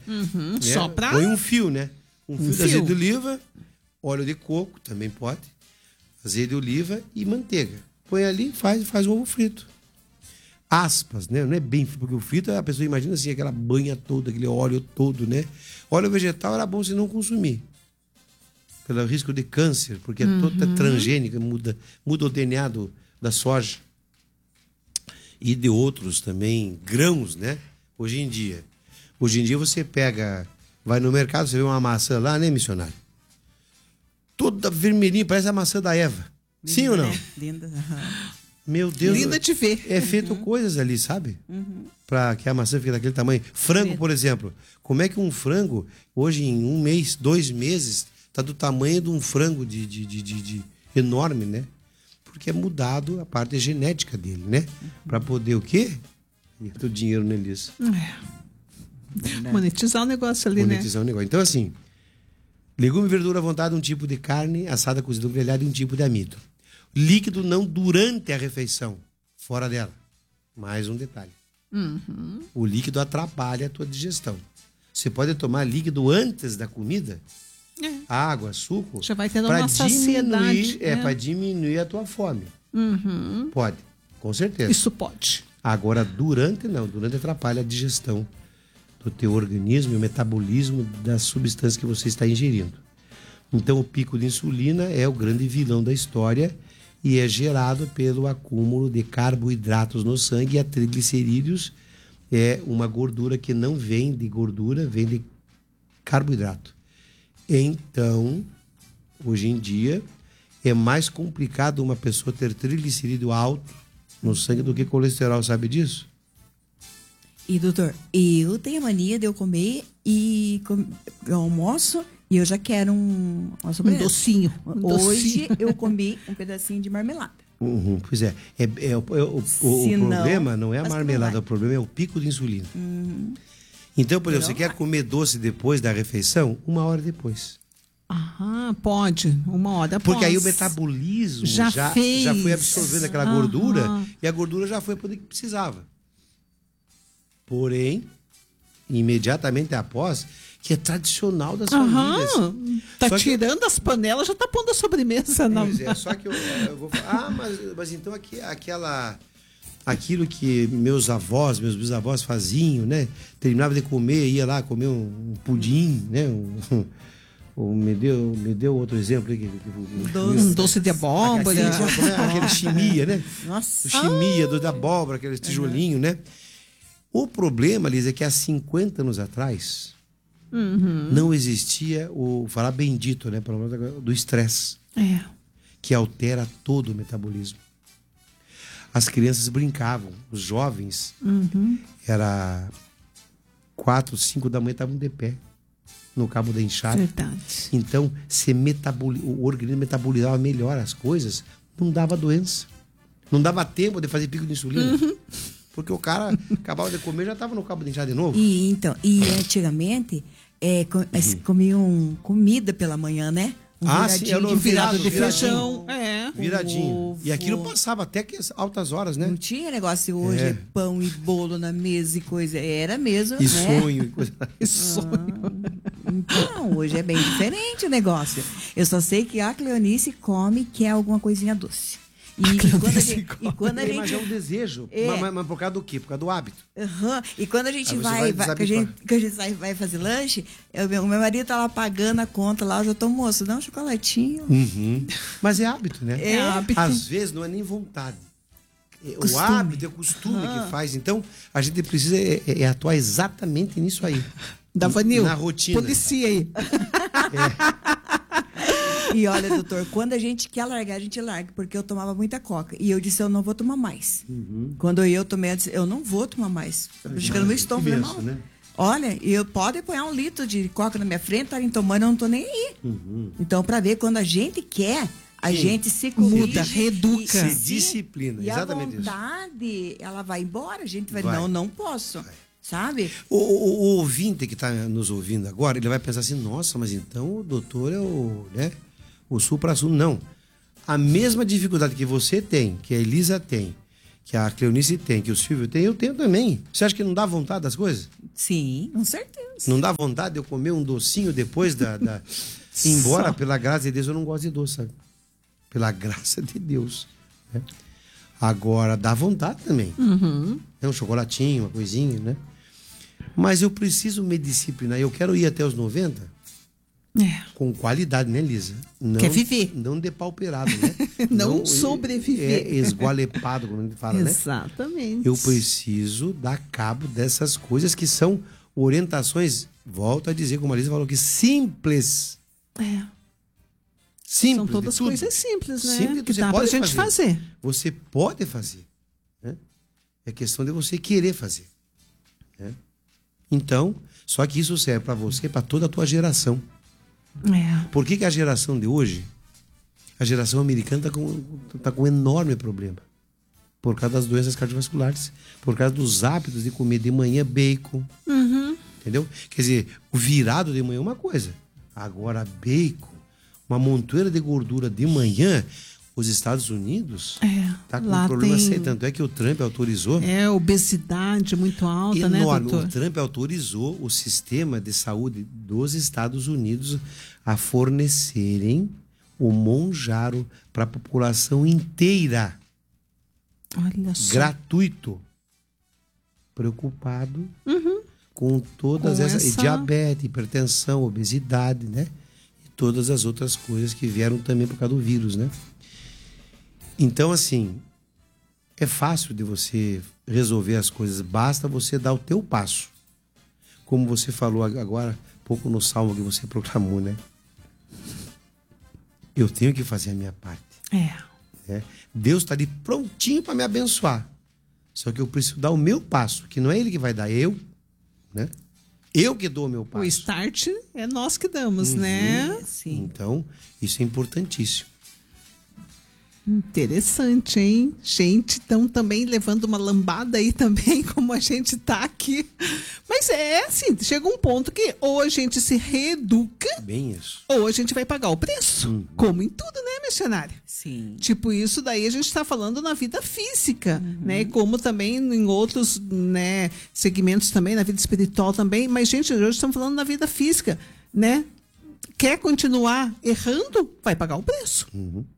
Né? Só pra... Põe um fio, né? Um fio de azeite de oliva, óleo de coco, também pode. Azeite de oliva e manteiga. Põe ali e faz um ovo frito. Aspas, né? Não é bem frito, porque o frito, a pessoa imagina assim, aquela banha toda, aquele óleo todo, né? Óleo vegetal era bom você não consumir. Pelo risco de câncer, porque é toda transgênica, muda o DNA da soja. E de outros também, grãos, né? Hoje em dia você vai no mercado, você vê uma maçã lá, né, missionário? Toda vermelhinha, parece a maçã da Eva. Linda, Sim ou não? Né? Linda. Meu Deus. Linda de ver. É feito coisas ali, sabe? Para que a maçã fique daquele tamanho. Frango, por exemplo. Como é que um frango, hoje em 1 mês, 2 meses, tá do tamanho de um frango de enorme, né? Porque é mudado a parte genética dele, né? Para poder o quê? E o dinheiro neles. Monetizar o negócio ali, Monetizar o negócio. Então, assim, legume e verdura à vontade, um tipo de carne, assada, cozida ou grelhada e um tipo de amido. Líquido não durante a refeição, fora dela. Mais um detalhe. O líquido atrapalha a tua digestão. Você pode tomar líquido antes da comida, água, suco, já vai tendo uma saciedade. Para diminuir a tua fome. Pode, com certeza. Isso pode. Agora, durante atrapalha a digestão do teu organismo e o metabolismo das substâncias que você está ingerindo. Então, o pico de insulina é o grande vilão da história e é gerado pelo acúmulo de carboidratos no sangue, e a triglicerídeos é uma gordura que não vem de gordura, vem de carboidrato. Então, hoje em dia, é mais complicado uma pessoa ter triglicerídeo alto no sangue do que colesterol, sabe disso? E, doutor, eu tenho a mania de eu comer eu almoço e eu já quero uma sobremesa. Docinho. Hoje eu comi um pedacinho de marmelada. Pois é. O problema não é a marmelada, o problema é o pico de insulina. Então, por exemplo, você quer comer doce depois da refeição? 1 hora depois. Pode. 1 hora após. Porque aí o metabolismo já foi absorvendo aquela gordura e a gordura já foi para onde precisava. Porém, imediatamente após, que é tradicional das famílias. Tá tirando as panelas, já tá pondo a sobremesa. Não. Pois é, só que eu vou falar, mas então aquilo que meus bisavós faziam, né? Terminava de comer, ia lá comer um pudim, né? Me deu outro exemplo aí. Um doce de abóbora. Aquele chimia, né? Nossa. O chimia da abóbora, aquele tijolinho, né? O problema, Liz, é que há 50 anos atrás não existia o falar bendito, né? Do estresse. Que altera todo o metabolismo. As crianças brincavam, os jovens, era 4, 5 da manhã, estavam de pé no cabo da enxada. Verdade. Então, o organismo metabolizava melhor as coisas, não dava doença. Não dava tempo de fazer pico de insulina. Porque o cara acabava de comer, já estava no cabo de enxada de novo. E antigamente, comiam comida pela manhã, né? Sim, era virado de feijão. Viradinho. E aquilo passava até que altas horas, né? Não tinha negócio hoje, é pão e bolo na mesa e coisa. Era mesmo, e né? Sonho e coisa. Então, hoje é bem diferente o negócio. Eu só sei que a Cleonice quer alguma coisinha doce. E quando a gente... Mas é um desejo. Mas por causa do quê? Por causa do hábito. E quando a gente vai fazer lanche, meu marido tá lá pagando a conta lá, eu já tô, moço, dá um chocolatinho. Mas é hábito, né? É hábito. Às vezes não é nem vontade. O hábito é o costume que faz. Então, a gente precisa atuar exatamente nisso aí. Davanil, na rotina. Policia aí. E olha, doutor, quando a gente quer largar, a gente larga, porque eu tomava muita coca. E eu disse, eu não vou tomar mais. Quando eu tomei, eu disse, eu não vou tomar mais. Tô prejudicando meu estômago, irmão. Né? Olha, pode pôr 1 litro de coca na minha frente, estarem tomando, eu não tô nem aí. Então, para ver, quando a gente quer, a gente se muda, reeduca. Se disciplina, exatamente isso. E a vontade, ela vai embora, a gente vai. Não posso. Sabe? O ouvinte que está nos ouvindo agora, ele vai pensar assim, nossa, mas então o doutor é o supra-sumo. Não. A mesma dificuldade que você tem, que a Elisa tem, que a Cleonice tem, que o Silvio tem, eu tenho também. Você acha que não dá vontade das coisas? Sim, com certeza. Não dá vontade de eu comer um docinho depois embora, pela graça de Deus, eu não gosto de doce, sabe? Pela graça de Deus. Né? Agora, dá vontade também. É um chocolatinho, uma coisinha, né? Mas eu preciso me disciplinar. Eu quero ir até os 90 com qualidade, né, Lisa? Não, quer viver. Não depauperado, né? Não sobreviver. Esgualepado, como a gente fala, né? Exatamente. Eu preciso dar cabo dessas coisas que são orientações, volto a dizer, como a Lisa falou, que simples. Simples. São todas coisas simples, né? Simples, que você dá pra pode gente fazer. Você pode fazer. Né? É questão de você querer fazer. Né? Então, só que isso serve para você, para toda a tua geração. Por que a geração de hoje, a geração americana tá com um enorme problema? Por causa das doenças cardiovasculares, por causa dos hábitos de comer de manhã bacon. Entendeu? Quer dizer, o virado de manhã é uma coisa. Agora, bacon, uma montoeira de gordura de manhã, os Estados Unidos tá com um problema sério. Tanto é que o Trump autorizou. Obesidade muito alta, enorme. né, doutor? O Trump autorizou o sistema de saúde dos Estados Unidos a fornecerem o Monjaro para a população inteira. Olha só. Gratuito. Preocupado com todas essas... Diabetes, hipertensão, obesidade, né? E todas as outras coisas que vieram também por causa do vírus, né? Então, assim, é fácil de você resolver as coisas. Basta você dar o teu passo. Como você falou agora, pouco no salmo que você proclamou, né? Eu tenho que fazer a minha parte. Né? Deus está ali prontinho para me abençoar. Só que eu preciso dar o meu passo, que não é Ele que vai dar, é eu. Né? Eu que dou o meu passo. O start é nós que damos, né? Sim. Então, isso é importantíssimo. Interessante, hein? Gente, então também levando uma lambada aí também, como a gente tá aqui. Mas é assim, chega um ponto que ou a gente se reeduca, Bem isso. ou a gente vai pagar o preço. Como em tudo, né, missionária? Sim. Tipo, isso daí a gente está falando na vida física, né? Como também em outros, né, segmentos também, na vida espiritual também. Mas, gente, hoje estamos falando na vida física, né? Quer continuar errando, vai pagar o preço.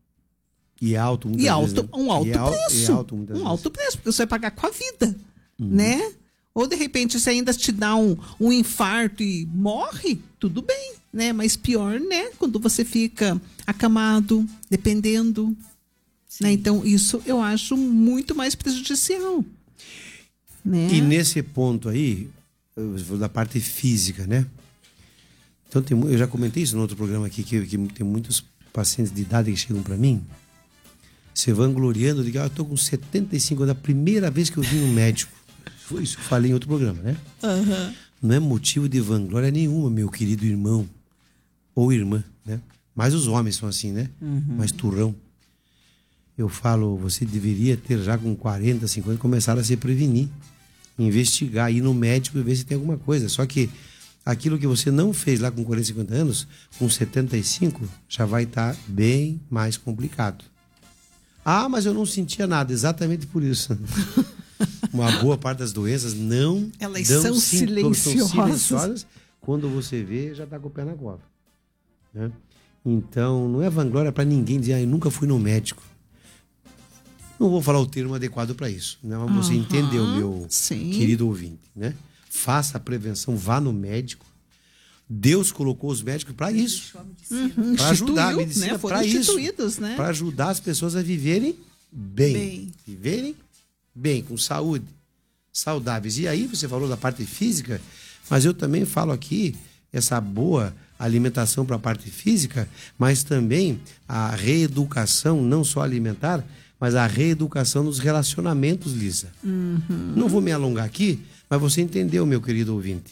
E alto, muitas vezes, né? Um alto preço. E alto, muitas um vezes. alto preço, porque você vai pagar com a vida, né? Ou de repente você ainda te dá um infarto e morre, tudo bem, né? Mas pior, né? Quando você fica acamado, dependendo. Né? Então, isso eu acho muito mais prejudicial. Né? E nesse ponto aí, da parte física, né? Então, eu já comentei isso no outro programa aqui, que tem muitos pacientes de idade que chegam para mim, se vangloriando de que eu estou com 75 anos, a primeira vez que eu vim no médico. Foi isso que eu falei em outro programa, né? Não é motivo de vanglória nenhuma, meu querido irmão ou irmã, né? Mas os homens são assim, né? Mais turrão. Eu falo, você deveria ter já com 40, 50, começar a se prevenir, investigar, ir no médico e ver se tem alguma coisa. Só que aquilo que você não fez lá com 40, 50 anos, com 75, já vai estar bem mais complicado. Ah, mas eu não sentia nada, exatamente por isso. Uma boa parte das doenças não Elas dão são sintomas, silenciosas. são silenciosas. Quando você vê, já está com o pé na cova. Né? Então, não é vanglória para ninguém dizer, eu nunca fui no médico. Não vou falar o termo adequado para isso, né? Mas você entendeu, meu querido ouvinte. Né? Faça a prevenção, vá no médico. Deus colocou os médicos para isso. Para ajudar a medicina, né? para isso. Né? Para ajudar as pessoas a viverem bem. Viverem bem, com saúde, saudáveis. E aí você falou da parte física, mas eu também falo aqui essa boa alimentação para a parte física, mas também a reeducação, não só alimentar, mas a reeducação nos relacionamentos, Lisa. Não vou me alongar aqui, mas você entendeu, meu querido ouvinte.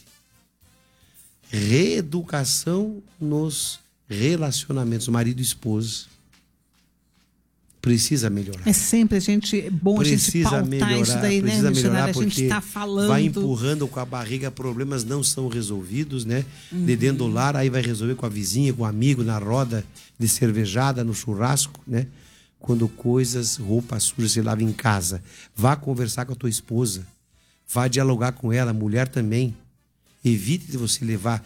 Reeducação nos relacionamentos, marido e esposa. Precisa melhorar. É sempre a gente pautar melhorar, isso daí, né? Precisa melhorar a gente está falando. Vai empurrando com a barriga, problemas não são resolvidos, né? De dentro do lar, aí vai resolver com a vizinha, com o amigo, na roda de cervejada, no churrasco, né? Quando roupas sujas você lava em casa. Vá conversar com a tua esposa. Vá dialogar com ela, mulher também. Evite de você levar